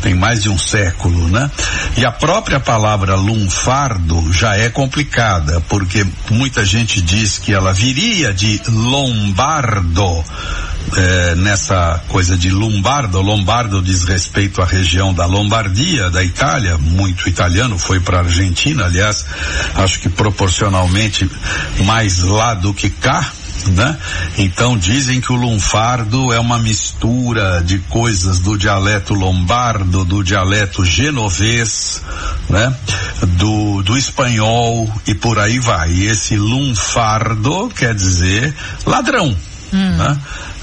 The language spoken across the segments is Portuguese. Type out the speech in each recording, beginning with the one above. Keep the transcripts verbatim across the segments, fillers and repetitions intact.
tem mais de um século, né? E a própria palavra lunfardo já é complicada, porque muita gente diz que ela viria de lombardo, é, nessa coisa de lombardo. Lombardo diz respeito à região da Lombardia, da Itália. Muito italiano foi para a Argentina, aliás, acho que proporcionalmente mais lá do que cá, né? Então dizem que o lunfardo é uma mistura de coisas do dialeto lombardo, do dialeto genovês, né? Do, do espanhol e por aí vai. E esse lunfardo quer dizer ladrão, hum. né?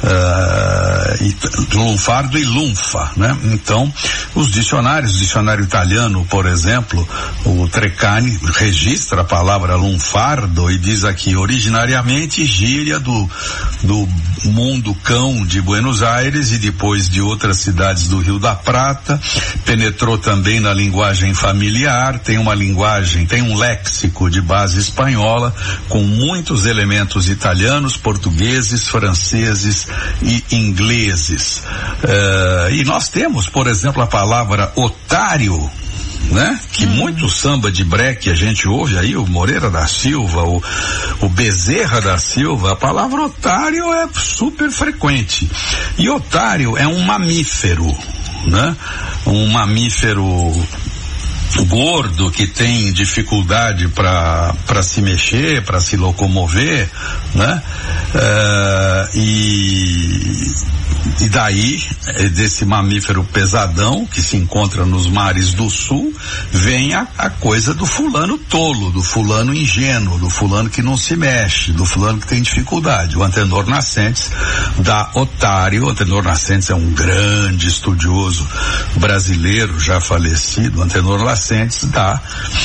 Uh, e, lunfardo e lunfa, né? Então, os dicionários, o dicionário italiano, por exemplo, o Treccani registra a palavra lunfardo e diz aqui, originariamente gíria do, do mundo cão de Buenos Aires e depois de outras cidades do Rio da Prata, penetrou também na linguagem familiar, tem uma linguagem, tem um léxico de base espanhola, com muitos elementos italianos, portugueses, franceses e ingleses. Uh, e nós temos, por exemplo, a palavra otário, né? Que hum. muito samba de breque a gente ouve aí, o Moreira da Silva, o, o Bezerra da Silva, a palavra otário é super frequente. E otário é um mamífero, né? Um mamífero gordo que tem dificuldade para para se mexer, para se locomover, né? Uh, e e daí, desse mamífero pesadão que se encontra nos mares do sul, vem a, a coisa do fulano tolo, do fulano ingênuo, do fulano que não se mexe, do fulano que tem dificuldade. O Antenor Nascentes dá otário. O Antenor Nascentes é um grande estudioso brasileiro, já falecido. O Antenor Nascentes dá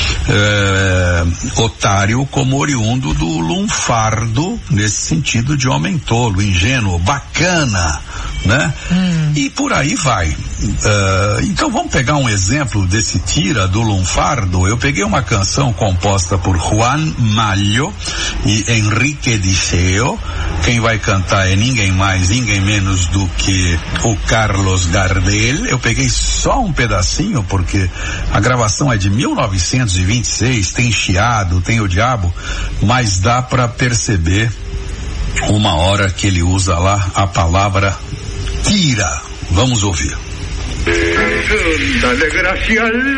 é, otário como oriundo do lunfardo, nesse sentido de homem tolo, ingênuo, bacana, né? Hum. E por aí vai. Uh, então vamos pegar um exemplo desse tira do lunfardo. Eu peguei uma canção composta por Juan Malho e Enrique Diceo. Quem vai cantar é ninguém mais, ninguém menos do que o Carlos Gardel. Eu peguei só um pedacinho porque a gravação é de mil novecentos e vinte e seis, tem chiado, tem o diabo, mas dá para perceber uma hora que ele usa lá a palavra tira. Vamos ouvir.